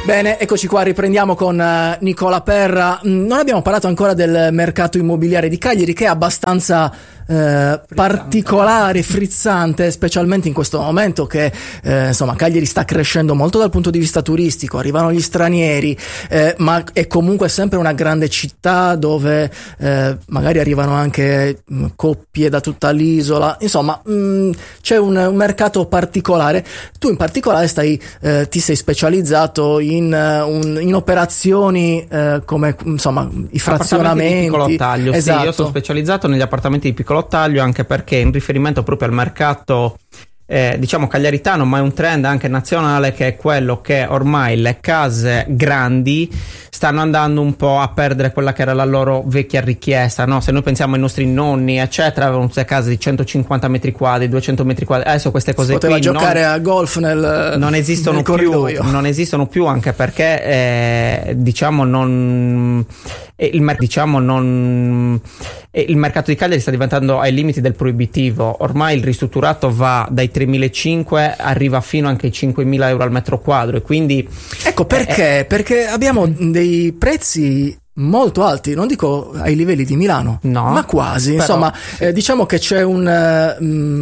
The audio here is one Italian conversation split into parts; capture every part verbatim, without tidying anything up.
Bene, eccoci qua, riprendiamo con uh, Nicola Perra. Mm, non abbiamo parlato ancora del mercato immobiliare di Cagliari, che è abbastanza eh, particolare, frizzante, specialmente in questo momento che eh, insomma Cagliari sta crescendo molto dal punto di vista turistico, arrivano gli stranieri, eh, ma è comunque sempre una grande città dove eh, magari arrivano anche mh, coppie da tutta l'isola, insomma mh, c'è un, un mercato particolare. Tu in particolare stai, eh, ti sei specializzato in, uh, un, in operazioni uh, come insomma i frazionamenti, di piccolo taglio. Esatto. Sì, io sono specializzato negli appartamenti di piccolo taglio, anche perché in riferimento proprio al mercato eh, diciamo cagliaritano, ma è un trend anche nazionale, che è quello che ormai le case grandi stanno andando un po' a perdere quella che era la loro vecchia richiesta, no? Se noi pensiamo ai nostri nonni eccetera, avevano tutte case di centocinquanta metri quadri, duecento metri quadri, adesso queste cose si poteva qui giocare non, a golf nel non esistono nel più, corridoio. non esistono più, anche perché eh, diciamo non il, mer- diciamo non il mercato di Cagliari sta diventando ai limiti del proibitivo. Ormai il ristrutturato va dai tremilacinquecento, arriva fino anche ai cinquemila euro al metro quadro, e quindi ecco perché, eh, perché abbiamo dei prezzi molto alti, non dico ai livelli di Milano, no, ma quasi, però, insomma, sì. eh, diciamo che c'è un, uh,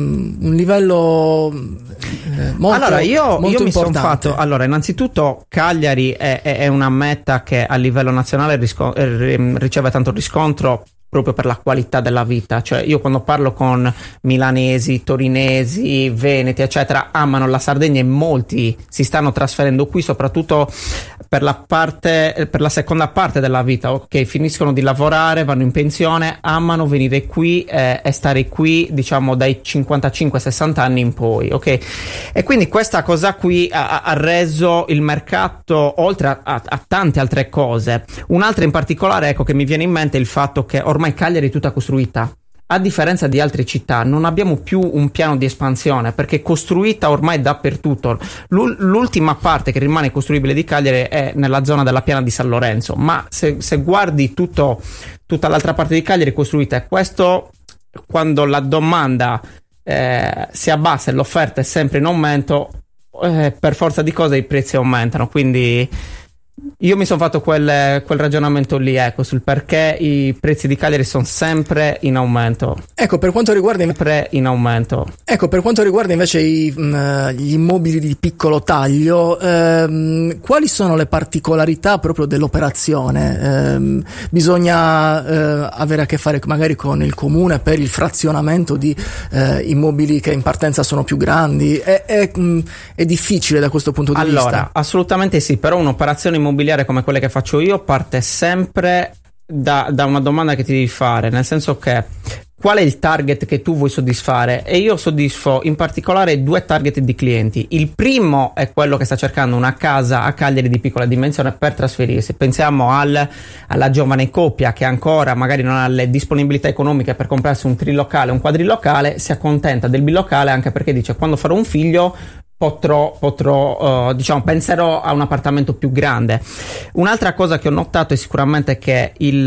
un livello eh, molto, allora io, molto io mi sono importante. fatto, allora innanzitutto Cagliari è, è, è una meta che a livello nazionale risco- eh, riceve tanto riscontro proprio per la qualità della vita. Cioè io quando parlo con milanesi, torinesi, veneti eccetera, amano la Sardegna, e molti si stanno trasferendo qui soprattutto per la parte, per la seconda parte della vita, ok, finiscono di lavorare, vanno in pensione, amano venire qui eh, e stare qui diciamo dai cinquantacinque sessanta anni in poi, ok, e quindi questa cosa qui ha, ha reso il mercato, oltre a, a, a tante altre cose. Un'altra in particolare, ecco, che mi viene in mente, il fatto che ormai Cagliari è tutta costruita. A differenza di altre città non abbiamo più un piano di espansione, perché è costruita ormai dappertutto. L'ul- l'ultima parte che rimane costruibile di Cagliari è nella zona della piana di San Lorenzo, ma se, se guardi tutto, tutta l'altra parte di Cagliari è costruita, e questo, quando la domanda eh, si abbassa e l'offerta è sempre in aumento, eh, per forza di cose i prezzi aumentano. Quindi io mi sono fatto quel, quel ragionamento lì, ecco, sul perché i prezzi di Cagliari sono sempre in aumento. Ecco, per quanto riguarda sempre in aumento. Ecco, per quanto riguarda invece i, mh, gli immobili di piccolo taglio, ehm, quali sono le particolarità proprio dell'operazione? Ehm, bisogna eh, avere a che fare magari con il comune per il frazionamento di eh, immobili che in partenza sono più grandi? È, è, mh, è difficile da questo punto di allora, vista? Allora, assolutamente sì, però un'operazione immobiliare come quelle che faccio io parte sempre da, da una domanda che ti devi fare, nel senso che qual è il target che tu vuoi soddisfare? E io soddisfo in particolare due target di clienti. Il primo è quello che sta cercando una casa a Cagliari di piccola dimensione per trasferirsi. Pensiamo al, alla giovane coppia che ancora magari non ha le disponibilità economiche per comprarsi un trilocale, un quadrilocale, si accontenta del bilocale, anche perché dice: quando farò un figlio potrò, potrò uh, diciamo, penserò a un appartamento più grande. Un'altra cosa che ho notato è sicuramente che il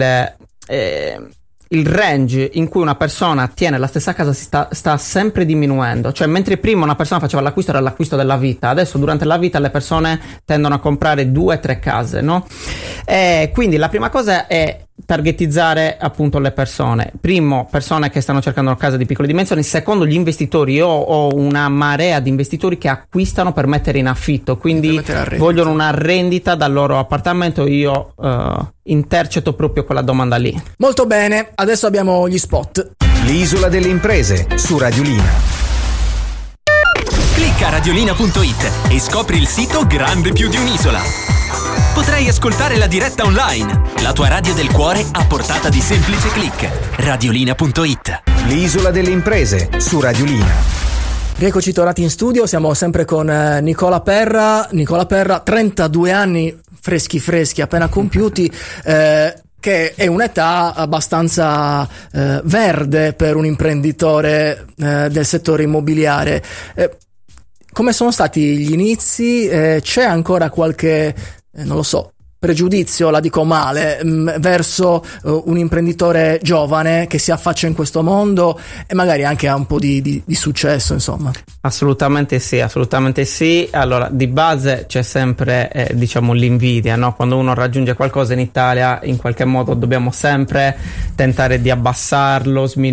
eh, il range in cui una persona tiene la stessa casa si sta, sta sempre diminuendo. Cioè, mentre prima una persona faceva l'acquisto, era l'acquisto della vita, adesso durante la vita le persone tendono a comprare due o tre case, no? E quindi la prima cosa è targetizzare appunto le persone. Primo, persone che stanno cercando una casa di piccole dimensioni. Secondo, gli investitori. Io ho una marea di investitori che acquistano per mettere in affitto, quindi vogliono una rendita dal loro appartamento. Io uh, interceto proprio quella domanda lì. Molto bene, adesso abbiamo gli spot. L'isola delle imprese su Radiolina. Clicca radiolina punto it e scopri il sito grande più di un'isola. Potrai ascoltare la diretta online, la tua radio del cuore a portata di semplice click. radiolina punto it. L'isola delle imprese su Radiolina. Rieccoci tornati in studio, siamo sempre con eh, Nicola Perra. Nicola Perra, trentadue anni freschi freschi, appena compiuti, eh, che è un'età abbastanza eh, verde per un imprenditore eh, del settore immobiliare. Eh, come sono stati gli inizi? Eh, c'è ancora qualche, eh, non lo so, pregiudizio, la dico male, mh, verso uh, un imprenditore giovane che si affaccia in questo mondo e magari anche ha un po' di, di, di successo, insomma? Assolutamente sì, assolutamente sì. Allora, di base c'è sempre eh, diciamo l'invidia, no? Quando uno raggiunge qualcosa in Italia, in qualche modo dobbiamo sempre tentare di abbassarlo, sminuire